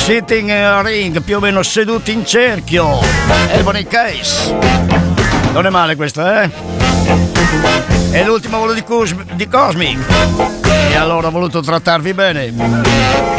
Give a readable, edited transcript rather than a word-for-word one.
Sitting in a Ring, più o meno seduti in cerchio. Ebony Case. Non è male questo, eh? È l'ultimo volo di Cosmic. E allora ho voluto trattarvi bene.